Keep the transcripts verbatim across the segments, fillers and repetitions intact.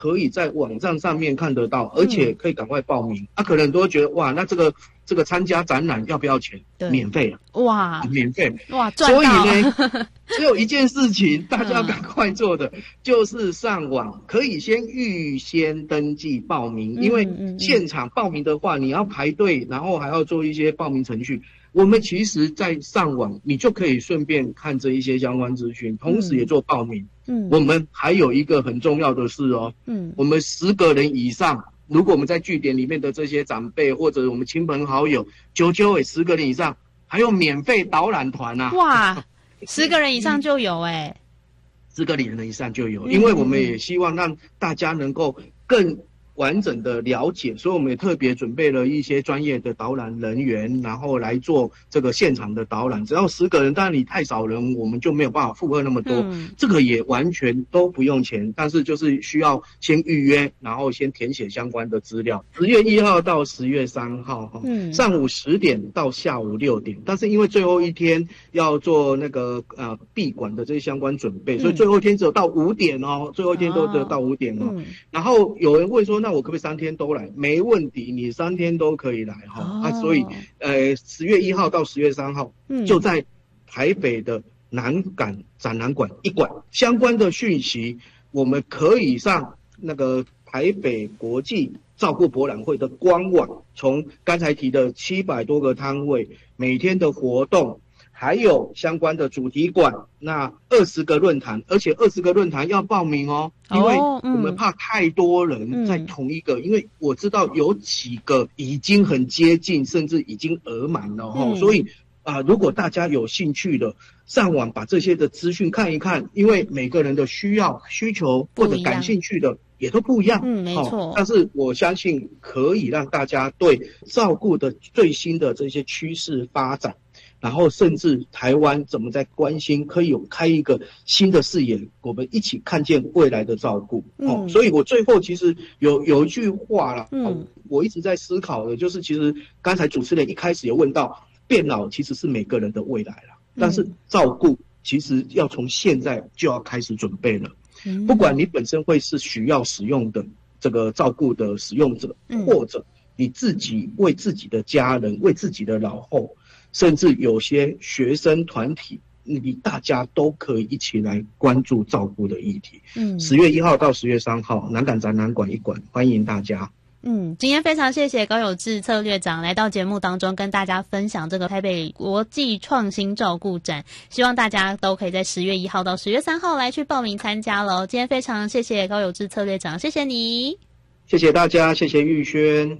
可以在网站上面看得到，而且可以赶快报名。嗯、啊，可能很多人觉得哇，那这个这个参加展览要不要钱？免费啊！ 哇， 免费哇，赚到！ 所以呢，只有一件事情大家要赶快做的，嗯、就是上网可以先预先登记报名，嗯、因为现场报名的话，你要排队，然后还要做一些报名程序。我们其实在上网，你就可以顺便看这一些相关资讯，同时也做报名。嗯，我们还有一个很重要的事哦，嗯，我们十个人以上，如果我们在据点里面的这些长辈或者我们亲朋好友，九九诶，十个人以上，还有免费导览团啊！ 哇，十个人以上就有诶、欸， 十个人以上就有，因为我们也希望让大家能够更完整的了解，所以我们也特别准备了一些专业的导览人员，然后来做这个现场的导览。只要十个人，当然你太少人，我们就没有办法负荷那么多。嗯、这个也完全都不用钱，但是就是需要先预约，然后先填写相关的资料。十月一号到十月三号，哈、嗯，上午十点到下午六点。但是因为最后一天要做那个呃闭馆的这些相关准备，嗯、所以最后一天只有到五点哦，最后一天都只有到五点哦。嗯、然后有人问说，那我可不可以三天都来？没问题，你三天都可以来哈。哦、啊，所以呃，十月一号到十月三号，嗯，就在台北的南港展览馆一馆，相关的讯息，我们可以上那个台北国际照顾博览会的官网，从刚才提的七百多个摊位，每天的活动。还有相关的主题馆，那二十个论坛，而且二十个论坛要报名哦，因为我们怕太多人在同一个，嗯、因为我知道有几个已经很接近，甚至已经额满了哈、嗯，所以啊、呃，如果大家有兴趣的，上网把这些的资讯看一看，因为每个人的需要、需求或者感兴趣的也都不一样， 嗯，没错、哦。 但是我相信可以让大家对照顾的最新的这些趋势发展。然后甚至台湾怎么在关心，可以有开一个新的视野，我们一起看见未来的照顾。嗯、哦，所以我最后其实有有一句话啦，嗯、哦，我一直在思考的，就是其实刚才主持人一开始有问到，变老其实是每个人的未来啦，但是照顾其实要从现在就要开始准备了。嗯、不管你本身会是需要使用的这个照顾的使用者，嗯、或者你自己为自己的家人、为自己的老后。甚至有些学生团体，你大家都可以一起来关注照顾的议题。嗯，十月一号到十月三号，南港展览馆一馆，欢迎大家。 嗯，今天非常谢谢高友志策略长来到节目当中，跟大家分享这个台北国际创新照顾展，希望大家都可以在十月一号到十月三号来去报名参加咯。今天非常谢谢高友志策略长，谢谢你， 谢谢大家，谢谢玉轩。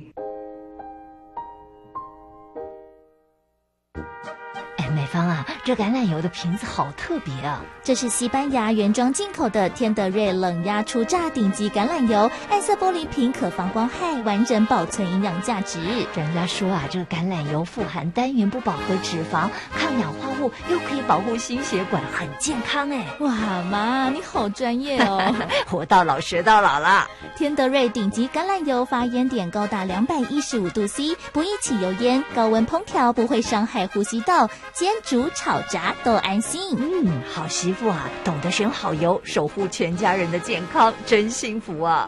美芳啊，这橄榄油的瓶子好特别啊！ 这是西班牙原装进口的天德瑞冷压初榨顶级橄榄油，暗色玻璃瓶可防光害，完整保存营养价值。 专家说啊，这个橄榄油富含单元不饱和脂肪，抗氧化物，又可以保护心血管，很健康哎！ 哇，妈，你好专业哦！ 活到老学到老啦！ 天德瑞顶级橄榄油发烟点高达两百一十五度 C， 不易起油烟，高温烹调不会伤害呼吸道。煎、煮、炒、炸都安心。 嗯，好媳妇啊，懂得选好油，守护全家人的健康，真幸福啊！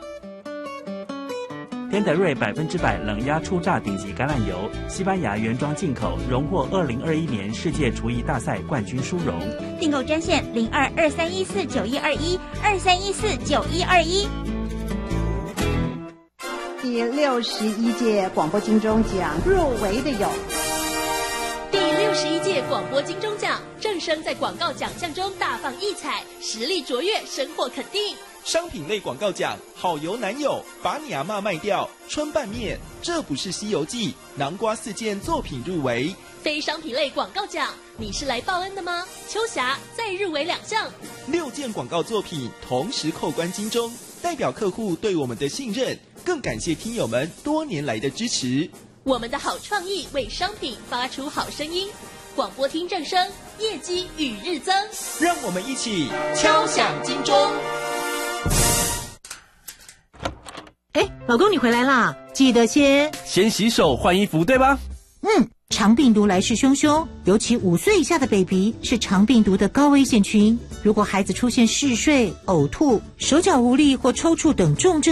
天德瑞百分之百冷压初榨顶级橄榄油，西班牙原装进口，荣获二零二一年世界厨艺大赛冠军殊荣。 订购专线零二二三一四九一二一二三一四九一二一。 第六十一届广播金钟奖入围的有。 第六十一届广播金钟奖，正声在广告奖项中大放异彩，实力卓越，深获肯定。 商品类广告奖，好油男友，把你阿嬷卖掉，春拌面，这不是西游记，南瓜四件作品入围。 非商品类广告奖，你是来报恩的吗？秋霞再入围两项， 六件广告作品同时扣关金钟，代表客户对我们的信任，更感谢听友们多年来的支持。 我们的好创意为商品发出好声音，广播听正声，业绩与日增。 让我们一起敲响金钟。 哎，老公你回来啦，记得先先洗手换衣服对吧？ 嗯， 肠病毒来势汹汹，尤其五岁以下的 baby 是肠病毒的高危险群。如果孩子出现嗜睡、呕吐、手脚无力或抽搐等重症，